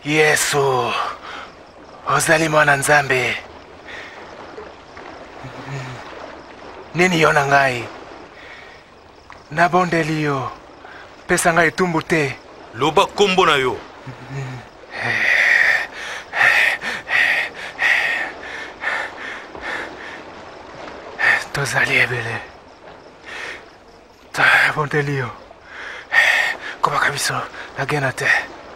Yesu, ozali mwana Nzambe. Nini yona ngai? Nabondeli yo, pesa ngai tumbu te. Loba kombo na yo. Tozali ebele. Nabondeli yo. Komaka biso nagena te.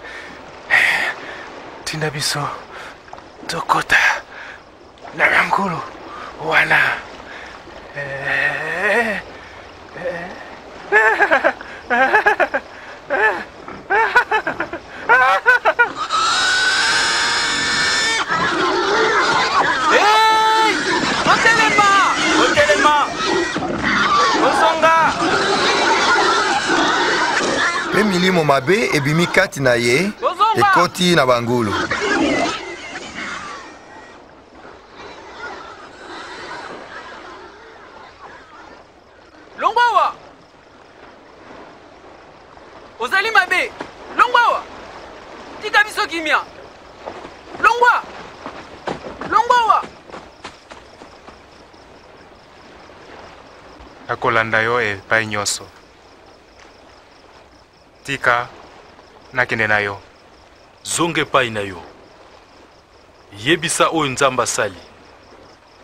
Tinda biso tokota na ngulu wana. Otelema! Osonga! Pe milimo mabe ebimi kati na ye ekoti na bangulu. Longwawa! Ozali mabe! Longwawa! Tika biso kimia! Longwa! Longwawa! Nakolanda yo epai nyonso. Tika nakende na yo. Zonge pai na yo. Yebisa oyo Nzambe asali.